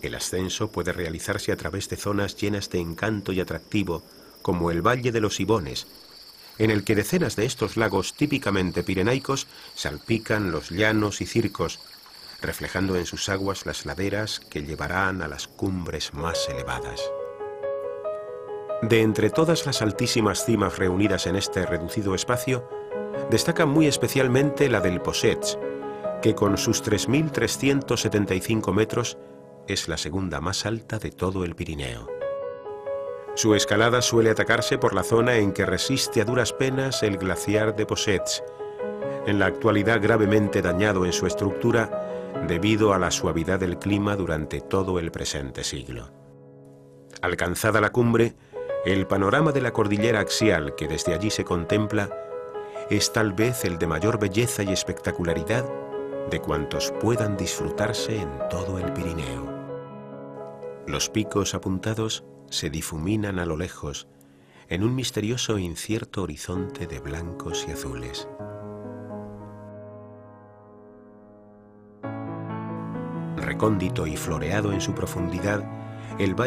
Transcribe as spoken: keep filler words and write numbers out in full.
El ascenso puede realizarse a través de zonas llenas de encanto y atractivo, como el Valle de los Ibones, en el que decenas de estos lagos típicamente pirenaicos salpican los llanos y circos, reflejando en sus aguas las laderas que llevarán a las cumbres más elevadas. De entre todas las altísimas cimas reunidas en este reducido espacio, destaca muy especialmente la del Possets, que con sus tres mil trescientos setenta y cinco metros es la segunda más alta de todo el Pirineo. Su escalada suele atacarse por la zona en que resiste a duras penas el glaciar de Possets, en la actualidad gravemente dañado en su estructura debido a la suavidad del clima durante todo el presente siglo. Alcanzada la cumbre, el panorama de la cordillera axial que desde allí se contempla es tal vez el de mayor belleza y espectacularidad de cuantos puedan disfrutarse en todo el Pirineo. Los picos apuntados se difuminan a lo lejos en un misterioso e incierto horizonte de blancos y azules. Recóndito y floreado en su profundidad, el valle